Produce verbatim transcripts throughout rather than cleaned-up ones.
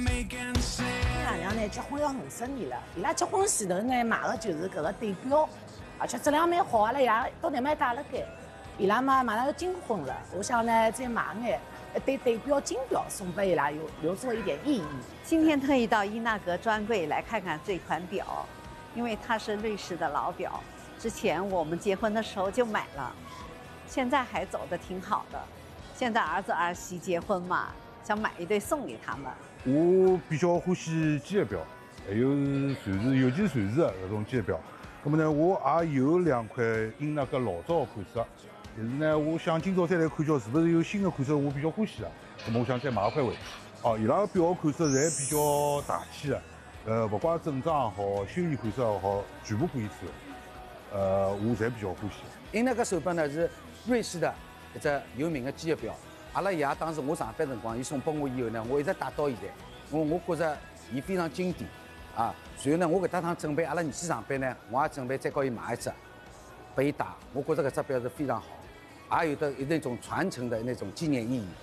爷娘呢结婚要五十年了，伊拉结婚前头呢买的就是搿个对表，而且质量蛮好，阿拉爷到南蛮带了该。伊拉嘛马上要金婚了，我想呢再买眼一对对表金表送给伊拉，有留作一点意义。 今天特意到伊纳格专柜来看看这款表，因为它是瑞士的老表，之前我们结婚的时候就买了，现在还走得挺好的。现在儿子儿媳结婚嘛，想买一对送给他们。 我比较欢喜机械表，还有瑞士，尤其是瑞士的搿种机械表。那么呢，我也有两块英纳格老早的款式，但是呢，我想今朝再来看叫是不是有新的款式，我比较欢喜的。那么我想再买一块回去。哦，伊拉个表款式侪比较大气的，呃，不管正装也好，休闲款式也好，全部可以穿。呃，我侪比较欢喜。 英纳格手表呢是瑞士的一只有名的机械表。阿拉爷当时我上班辰光，伊送拨我以后呢，我一直带到现在。我我觉着伊非常经典啊。随后呢，我搿搭趟准备阿拉儿子上班呢，我也准备再告伊买一只，拨伊戴。我觉着搿只表是非常好，也有的有那种传承的那种纪念意义。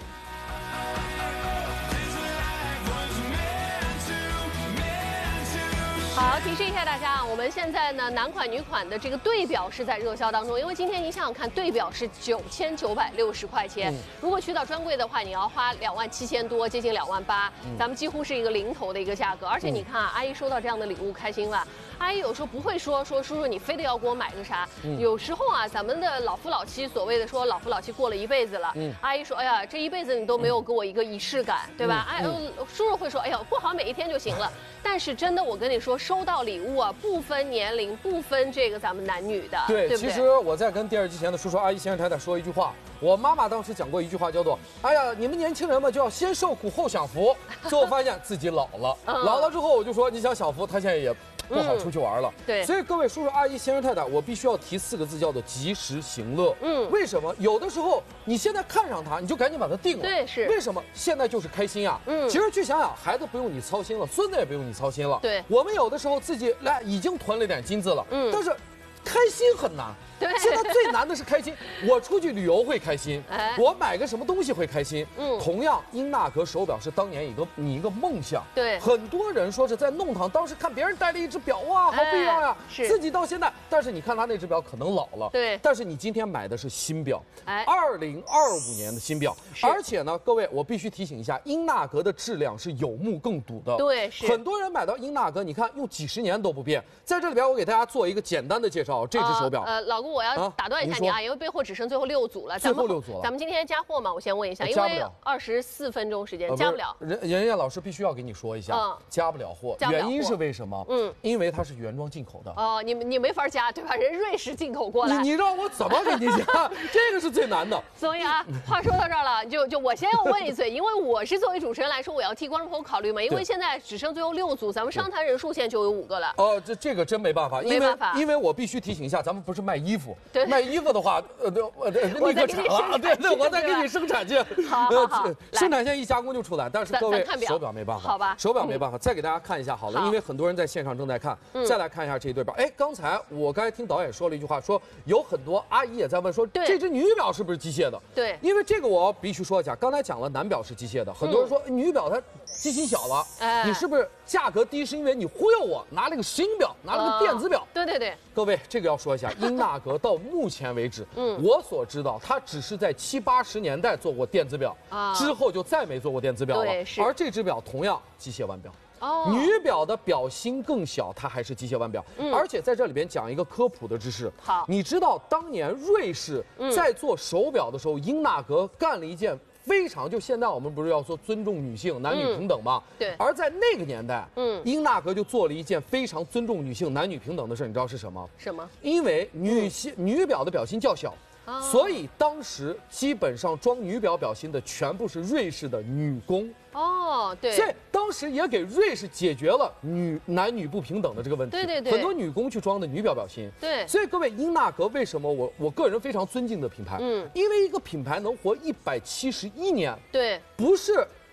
好，提示一下大家啊，我们现在呢男款女款的这个对表是在热销当中，因为今天你想想看，对表是九千九百六十块钱，嗯、如果去到专柜的话，你要花两万七千多，接近两万八，嗯、咱们几乎是一个零头的一个价格。而且你看啊，嗯、阿姨收到这样的礼物开心了。阿姨有时候不会说说叔叔你非得要给我买个啥，嗯、有时候啊，咱们的老夫老妻所谓的说老夫老妻过了一辈子了，嗯、阿姨说哎呀这一辈子你都没有给我一个仪式感，对吧？哎，嗯、叔叔会说哎呀过好每一天就行了。但是真的我跟你说，收到礼物啊，不分年龄，不分这个咱们男女的， 对， 对不对？ 其实我在跟电视机前的叔叔阿姨、先生太太说一句话，我妈妈当时讲过一句话，叫做“哎呀，你们年轻人嘛，就要先受苦后享福”。最后发现自己老了，嗯、老了之后我就说，你想享福，他现在也不好出去玩了。嗯、 对， 所以各位叔叔阿姨、先生太太，我必须要提四个字，叫做及时行乐。嗯，为什么？有的时候你现在看上他，你就赶紧把它定了。 对，是。 为什么？现在就是开心啊。嗯，其实去想想，孩子不用你操心了，孙子也不用你操心了。 对， 我们有的时候自己来已经囤了点金子了，嗯，但是开心很难。 对， 现在最难的是开心。我出去旅游会开心，哎，我买个什么东西会开心。嗯，同样，英纳格手表是当年一个你一个梦想。 对， 很多人说是在弄堂，当时看别人戴了一只表，哇，好不一样呀。 是， 自己到现在，但是你看他那只表可能老了。 对， 但是你今天买的是新表，哎，二零二五年的新表，而且呢，各位，我必须提醒一下，英纳格的质量是有目共睹的。 对，是。 很多人买到英纳格，你看用几十年都不变。在这里边，我给大家做一个简单的介绍，这只手表。 呃，老公，我要打断一下你啊，因为备货只剩最后六组了。 最后六组了。 咱们今天加货吗？我先问一下，因为二十四分钟时间加不了。 人人家老师必须要给你说一下，嗯，加不了货，原因是为什么？嗯，因为它是原装进口的。 哦，你你没法加，对吧？人瑞士进口过来。 你你让我怎么给你加？这个是最难的。 所以啊，话说到这儿了，就就我先要问一嘴，因为我是作为主持人来说，我要替观众朋友考虑嘛，因为现在只剩最后六组，咱们商谈人数现在就有五个了。 哦，这这个真没办法， 没办法， 因为我必须提醒一下，咱们不是卖衣服， 对， 卖衣服的话，呃，呃，立刻产了，对对，我再给你生产去。 好，好，好， 生产线一加工就出来，但是各位手表没办法， 好吧， 手表没办法，再给大家看一下好了，因为很多人在线上正在看，再来看一下这一对表。哎，刚才我刚才听导演说了一句话，说有很多阿姨也在问说，这只女表是不是机械的？ 对， 因为这个我必须说一下，刚才讲了男表是机械的，很多人说女表它机型小了，哎，你是不是价格低是因为你忽悠我拿了个新表，拿了个电子表？ 对对对， 各位这个要说一下，英纳格到目前为止，嗯，我所知道，它只是在七八十年代做过电子表，啊，之后就再没做过电子表了。 对，是。 而这只表同样机械腕表。哦，女表的表芯更小，它还是机械腕表。嗯，而且在这里边讲一个科普的知识。 好， 你知道当年瑞士在做手表的时候，英纳格干了一件非常，就现在我们不是要说尊重女性、男女平等吗？ 对。 而在那个年代，嗯，英纳格就做了一件非常尊重女性、男女平等的事，你知道是什么？ 什么？ 因为女性女表的表芯较小。所以当时基本上装女表表芯的全部是瑞士的女工哦，对， 所以当时也给瑞士解决了女男女不平等的这个问题。 对对对， 很多女工去装的女表表芯。 对， 所以各位，英纳格为什么我我个人非常尊敬的品牌？嗯，因为一个品牌能活一百七十一年， 对， 不是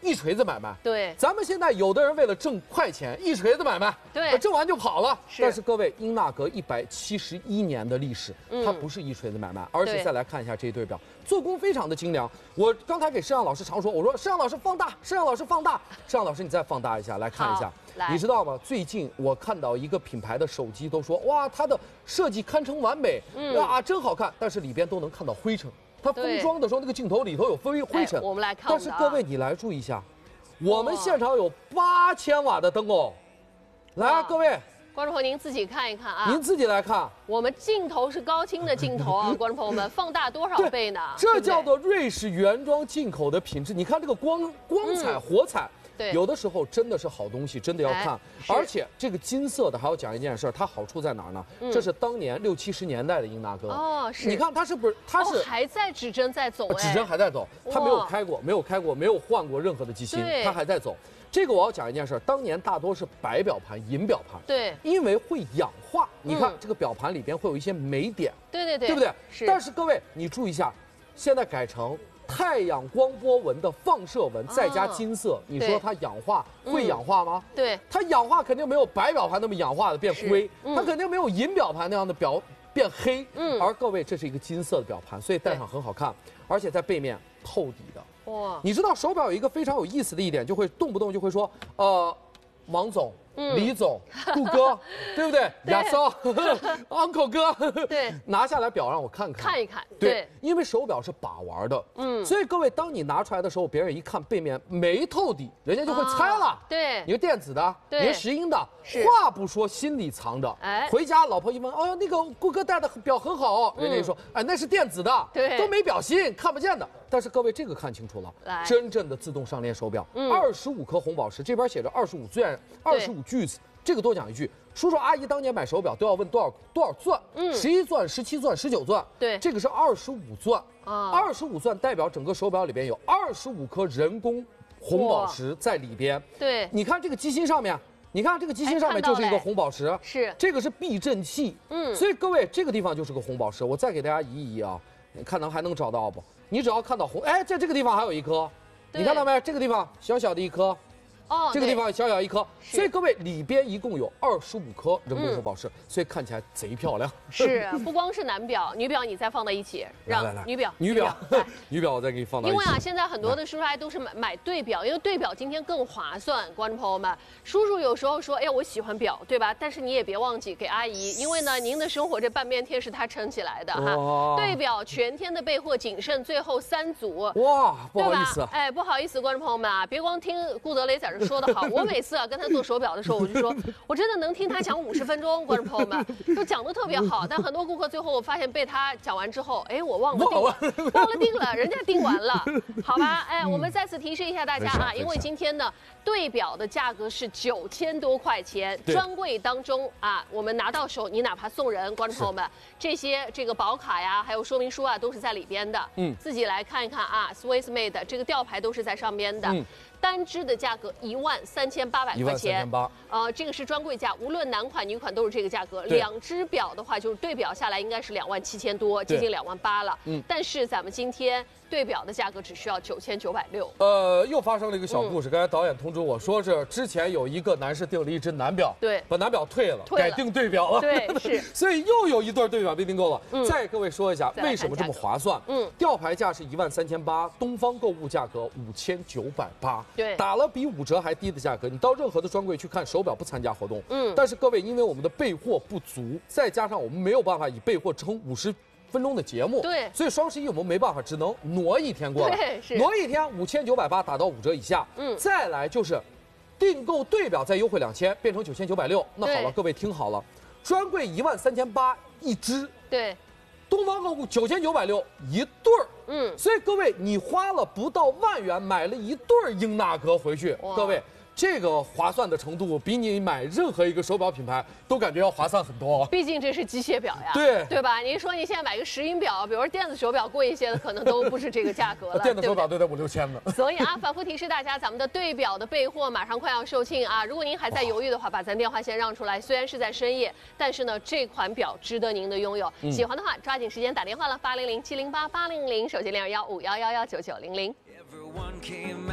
一锤子买卖。 对， 咱们现在有的人为了挣快钱，一锤子买卖， 对， 挣完就跑了。 是但是各位，英纳格一百七十一年的历史， 嗯它不是一锤子买卖，而且对再来看一下这一对表，做工非常的精良。我刚才给摄像老师常说，我说摄像老师放大，摄像老师放大，摄像老师你再放大一下，来看一下。 来你知道吗？最近我看到一个品牌的手机都说，哇，它的设计堪称完美， 嗯啊，真好看，但是里边都能看到灰尘。它封对装的时候，那个镜头里头有灰灰尘。 哎我们来看但我们的啊是各位，你来注意一下，我们现场有八千瓦的灯哦。来啊， 哇各位， 观众朋友您自己看一看啊， 您自己来看， 我们镜头是高清的镜头啊，观众朋友们，放大多少倍呢？对不对这叫做瑞士原装进口的品质。你看这个光光彩、火彩。 对有的时候真的是好东西，真的要看。 哎是而且这个金色的还要讲一件事儿，它好处在哪儿呢？ 嗯这是当年六七十年代的英纳格。 哦是你看它是不是？它是、 哦还在指针在走哎， 指针还在走，它没有哇开过，没有开过，没有换过任何的机芯对， 它还在走。这个我要讲一件事儿，当年大多是白表盘、银表盘， 对因为会氧化。你看嗯这个表盘里边会有一些霉点， 对对对， 对不对？ 是， 但是各位，你注意一下，现在改成太阳光波纹的放射纹，再加金色，你说对它氧化会氧化吗？ 对它氧化肯定没有白表盘那么氧化的变灰是，嗯它肯定没有银表盘那样的表变黑。 嗯而各位，这是一个金色的表盘，所以戴上很好看，而且在背面透底的。 哇， 你知道手表有一个非常有意思的一点，就会动不动就会说，呃，王总、 嗯李总、顾哥，对不对？ 对亚骚、uncle 哥， 对， 拿下来表让我看看， 看一看对， 对因为手表是把玩的， 嗯所以各位，当你拿出来的时候，别人一看背面没透底，人家就会猜了， 啊对你是电子的， 对你是石英的， 是话不说，心里藏着， 哎回家老婆一问，哦，那个顾哥戴的表很好，人家就说，哎，那是电子的， 对都没表芯，看不见的。但是各位，这个看清楚了， 来真正的自动上链手表， 嗯二十五颗红宝石，这边写着二十五钻，二十五句子。这个多讲一句，叔叔阿姨当年买手表都要问多少多少钻， 嗯十一钻、十七钻、十九钻， 对这个是二十五钻， 啊二十五钻代表整个手表里边有二十五颗人工红宝石在里边。 对你看这个机芯上面，你看这个机芯上面哎看到就是一个嘞红宝石， 是这个是避震器， 嗯所以各位这个地方就是个红宝石。我再给大家移一移啊，你看能还能找到不？你只要看到红，哎，在这个地方还有一颗， 对你看到没？这个地方小小的一颗。 哦，对这个地方小小一颗， 是所以各位里边一共有二十五颗人工嗯红宝石，所以看起来贼漂亮。 是不光是男表，女表你再放在一起，让来来来女表女表来， 女表我再给你放到一起。 因为啊，现在很多的叔叔阿姨都是买买对表，因为对表今天更划算。观众朋友们，叔叔有时候说，哎呀，我喜欢表，对吧？但是你也别忘记给阿姨，因为呢，您的生活这半边天是她撑起来的哈。 哇对表全天的备货仅剩最后三组。 哇，不对吧好意思， 哎，不好意思，观众朋友们啊，别光听顾德雷在这说的好，我每次啊跟他做手表的时候，我就说，我真的能听他讲五十分钟，观众朋友们，就讲的特别好。但很多顾客最后我发现被他讲完之后，哎，我忘了订了，忘了订了，人家订完了，好吧？哎，我们再次提示一下大家啊， 没事因为今天呢，对表的价格是九千多块钱， 对专柜当中啊，我们拿到手，你哪怕送人，观众朋友们，这些这个保卡呀，还有说明书啊，都是在里边的。 嗯自己来看一看啊 ，Swiss Made 这个吊牌都是在上边的。 嗯单支的价格一万三千八百一万三块钱千，八。 呃，这个是专柜价，无论男款女款都是这个价格。 对两只表的话，就是对表下来应该是两万七千多， 对接近两万八了。 嗯但是咱们今天对表的价格只需要九千九百六。 呃，又发生了一个小嗯故事。刚才导演通知我说是之前有一个男士订了一只男表， 对把男表退了， 退了改订对表了， 对是所以又有一对对表被订购了。 嗯再各位说一下再来看为什么这么划算？ 嗯吊牌价是一万三千八，东方购物价格五千九百八， 对打了比五折还低的价格。你到任何的专柜去看手表不参加活动， 嗯但是各位因为我们的备货不足，再加上我们没有办法以备货撑五十分钟的节目， 对所以双十一我们没办法，只能挪一天过来， 对是挪一天五千九百八打到五折以下， 嗯再来就是订购对表再优惠两千，变成九千九百六。那好了， 对各位听好了，专柜一万三千八一只， 对， 东方购物九千九百六一对儿。 嗯， 所以各位，你花了不到万元买了一对儿英纳格回去， 哇各位。这个划算的程度，比你买任何一个手表品牌都感觉要划算很多。 毕竟这是机械表呀， 对对吧？您说你现在买个石英表，比如说电子手表贵一些的，可能都不是这个价格了， 电子手表对不对？ 都得五六千呢。 所以啊，反复提示大家，咱们的对表的备货马上快要售罄啊！如果您还在犹豫的话，把咱电话先让出来。虽然是在深夜，但是呢，这款表值得您的拥有。 嗯喜欢的话，抓紧时间打电话了，八零零七零八八零零，手机零二幺五幺幺幺九九零零。 Everyone came out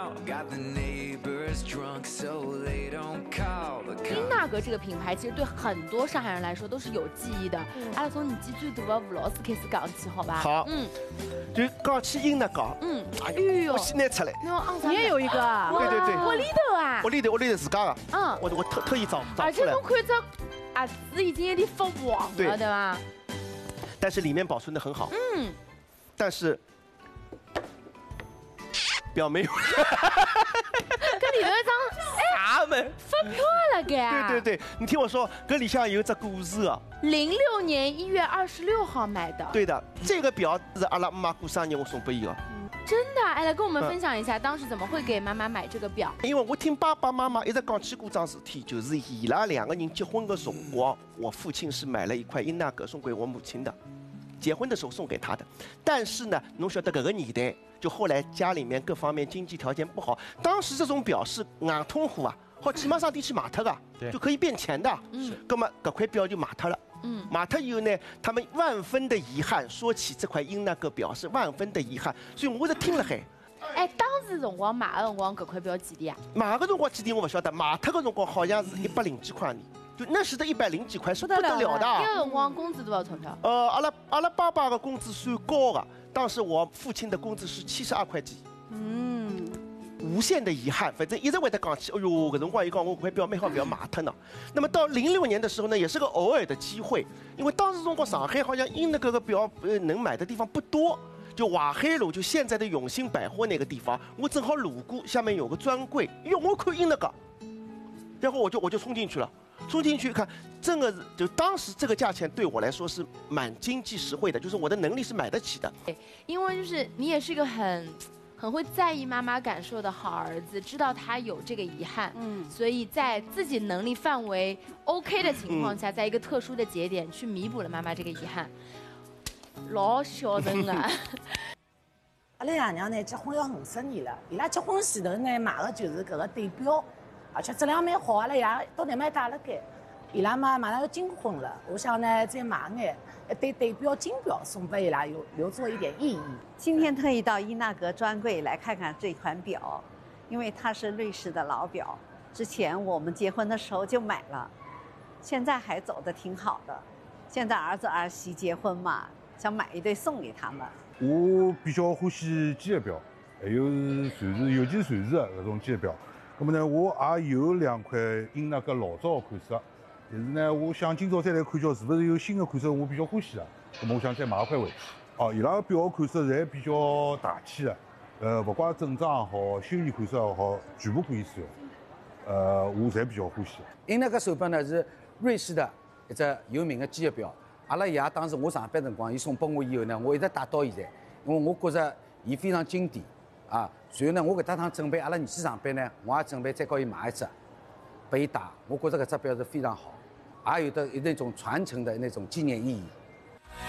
英纳格这个品牌其实对很多上海人来说都是有记忆的。阿拉从年纪最大的吴老师开始讲起，好吧？ 好， 嗯， 就讲起英纳格， 嗯， 哎哎呦呦，我先拿出来。 你也有一个啊？ 对对对， 我里头啊， 我里头我里头自家的， 嗯， 我我特特意找找而出来。 且我看着啊字已经有点发黄了，对吧？ 但是里面保存的很好， 嗯， 但是表没有。 跟里头一张啥门发票了该？ 对对对，你听我说，这里向有一只故事啊。 零六年一月二十六号买的。 对的，这个表是阿拉妈过生日我送给伊的。 真的？哎，来跟我们分享一下，当时怎么会给妈妈买这个表？ 因为我听爸爸妈妈一直讲起过桩事体，就是伊拉两个人结婚的辰光，我父亲是买了一块英纳格送给我母亲的，结婚的时候送给她的。但是呢，侬晓得搿个年代，就后来家里面各方面经济条件不好，当时这种表是硬通货啊，好起码上地去买脱的，就可以变钱的。嗯，那么搿块表就买脱了。嗯，买脱以后呢，他们万分的遗憾，说起这块英纳格表是万分的遗憾，所以我是听了海。 哎，当时辰光买的辰光，搿块表几钿啊？ 买个辰光几钿我不晓得，买脱个辰光好像是一百零几块呢，就那时的一百零几块是不得了的。 那个辰光工资多少钞票？ 呃，阿拉阿拉爸爸的工资算高的，当时我父亲的工资是七十二块几。嗯，无限的遗憾，反正一直会得讲起，哎呦，搿辰光伊讲我搿块表蛮好，不要买脱呢。那么到零六年的时候呢，也是个偶尔的机会，因为当时中国上海好像英的搿个表呃能买的地方不多。就淮海路，就现在的永兴百货那个地方，我正好路过，下面有个专柜，哟，我看英那个，然后我就我就冲进去了，冲进去看，真的是就当时这个价钱对我来说是蛮经济实惠的，就是我的能力是买得起的。 因为就是你也是一个很很会在意妈妈感受的好儿子，知道她有这个遗憾，嗯，所以在自己能力范围 OK 的情况下，在一个特殊的节点去弥补了妈妈这个遗憾。老孝顺啊！ 阿拉爷娘呢结婚要五十年了，伊拉结婚前头呢买的就是搿个对表，而且质量蛮好，阿拉爷到那蛮带了该。伊拉嘛马上要金婚了，我想呢再买眼一对对表金表送给伊拉，有留作一点意义。 今天特意到伊纳格专柜来看看这款表，因为它是瑞士的老表，之前我们结婚的时候就买了，现在还走得挺好的。现在儿子儿媳结婚嘛。想买一对送给他们。 我比较欢喜机械表，还有是传世，尤其是传世的搿种机械表。那么呢，我也有两块英纳格老早的款式，但是呢，我想今朝再来看叫是不是有新的款式我比较欢喜的。那么我想再买一块回去。哦，伊拉个表款式侪比较大气的，呃，不怪正装也好，休闲款式也好，全部可以使用。呃，我侪比较欢喜。 英纳格手表呢是瑞士的一只有名的机械表。阿拉爷当时我上班辰光，伊送拨我以后呢，我一直带到现在，因为我觉着伊非常经典啊。随后呢，我搿搭趟准备阿拉儿子上班呢，我也准备再告伊买一只，拨伊戴。我觉着搿只表是非常好，也有的那种传承的那种纪念意义。